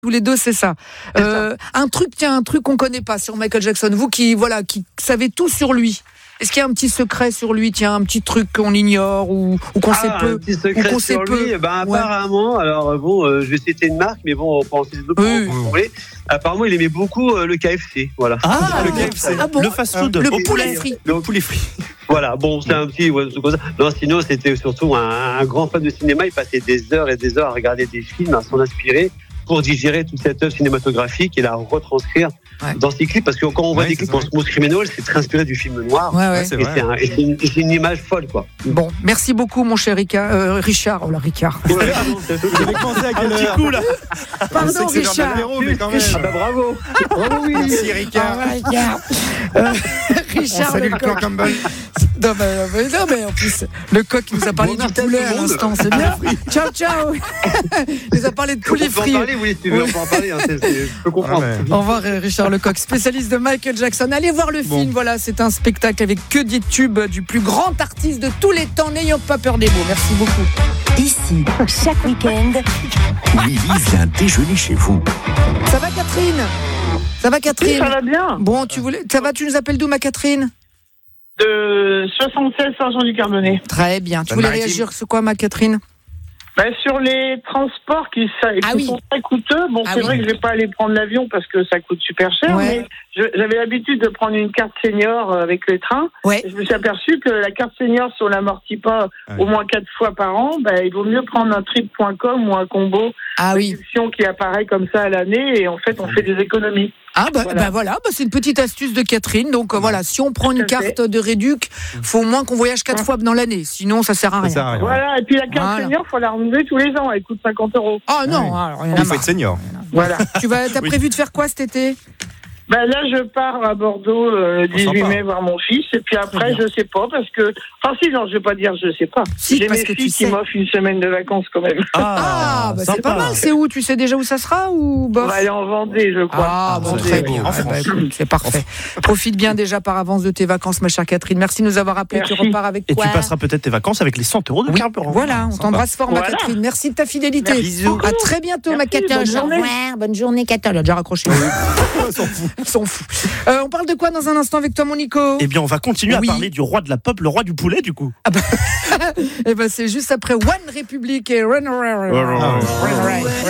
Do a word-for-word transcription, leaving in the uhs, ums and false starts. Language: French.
Tous les deux, c'est ça. C'est Euh, un truc, tiens, un truc qu'on connaît pas sur Michael Jackson. Vous qui, voilà, qui savez tout sur lui. Est-ce qu'il y a un petit secret sur lui, tiens, un petit truc qu'on ignore ou, ou qu'on ah, sait peu, un petit secret ou qu'on sur sait lui, peu. ben, Ouais. apparemment, alors bon, euh, je vais citer une marque, mais bon, on peut en citer d'autres Oui. pour vous voulez. Apparemment, il aimait beaucoup euh, le K F C, voilà. Ah, le le K F C, ah bon le fast-food, Le au poulet frit. Le poulet frit. Voilà, bon, c'est un petit, ouais, c'est comme ça. Non, sinon, c'était surtout un, un grand fan de cinéma. Il passait des heures et des heures à regarder des films, à s'en inspirer pour digérer toute cette œuvre cinématographique et la retranscrire Ouais. dans ses clips. Parce que quand on voit Ouais, des c'est clips ça. en Smooth Criminal, c'est très inspiré du film noir. Ouais, ouais. c'est Et vrai. c'est, un- et c'est une, et c'est une image folle, quoi. Bon, merci beaucoup, mon cher Ricard, euh, Richard. Oh là, Ricard. Ouais, pardon, c'est- J'avais pensé à Un quel petit heure coup là. Pardon, Je sais que c'est l'heure de Richard. l'apéro, mais quand même. Ah bah bravo. Bravo, Willy. Merci Ricard. Ah, Ricard. Euh, Richard, le coq. Campbell. Non mais, mais non, mais en plus, le coq qui nous a parlé Bon, du appelle poulet tout à le monde. l'instant, c'est bien. Ciao, ciao. Il nous a parlé de poulet On peut en frit. parler, oui, si tu veux, on peut en parler. Hein, c'est- c'est- je peux comprendre. Ah ouais. Au revoir euh, Richard Lecoq, spécialiste de Michael Jackson. Allez voir le Bon. film, voilà, c'est un spectacle avec que des tubes du plus grand artiste de tous les temps. N'ayons pas peur des mots. Merci beaucoup. Ici, chaque week-end, Willy vient déjeuner chez vous. Ça va Catherine Ça va Catherine Ça va bien. Bon, tu voulais, ça va, tu nous appelles d'où ma Catherine De soixante-seize Saint-Jean-du-Carbonnet. Très bien. Tu La voulais maritime. réagir sur quoi ma Catherine Bah, sur les transports qui, ça, qui Ah oui. sont très coûteux, bon, Ah c'est oui. vrai que je vais pas aller prendre l'avion parce que ça coûte super cher, Ouais. mais je- j'avais l'habitude de prendre une carte senior euh, avec les trains. Ouais. Et je me suis aperçu que la carte senior, si on l'amortit pas Ah oui. au moins quatre fois par an, bah, il vaut mieux prendre un trip point com ou un combo Ah oui. réduction qui apparaît comme ça à l'année et en fait, on fait des économies. Ah bah Voilà. bah voilà, bah c'est une petite astuce de Catherine. Donc euh, voilà, si on prend Tout une à fait. carte de réduc, faut au moins qu'on voyage quatre Ouais. fois dans l'année. Sinon, ça sert à Ça rien. sert à rien. Voilà, et puis la carte Voilà. senior, faut la renouveler tous les ans, elle coûte cinquante euros. Ah non, oui. alors, il y en a Il faut marre. être senior. Voilà. Tu vas, t'as Oui. prévu de faire quoi cet été? Ben là, je pars à Bordeaux euh, le Oh, dix-huit sympa. mai voir mon fils. Et puis après, bien. je sais pas, parce que... Enfin si, non, je vais pas dire je sais pas. Si, J'ai parce mes que tu filles qui sais. m'offrent une semaine de vacances quand même. Ah, bah c'est sympa. pas mal. C'est où? Tu sais déjà où ça sera ou On bof? va aller en Vendée, je crois. Ah, Ah, bon, c'est très beau. bien. En Ah, bah, France. écoute, c'est parfait. Profite bien déjà par avance de tes vacances, ma chère Catherine. Merci de nous avoir appelés. Tu Merci. repars avec Et quoi? tu passeras peut-être tes vacances avec les cent euros de Oui, carburant. voilà, on Sympa. t'embrasse fort, ma Voilà. Catherine. Merci de ta fidélité. Merci beaucoup. À très bientôt, ma Merci, Catherine. bonne journée. Au revoir, bonne journée, Catherine. Elle a déjà raccroché. On s'en fout. Ils sont fous. Euh, on parle de quoi dans un instant avec toi, mon Nico? Eh bien, on va continuer Oui. à parler du roi de la pop, le roi du poulet, du coup. Eh ben, c'est juste après One Republic et Run Around. Run Around. Run Around.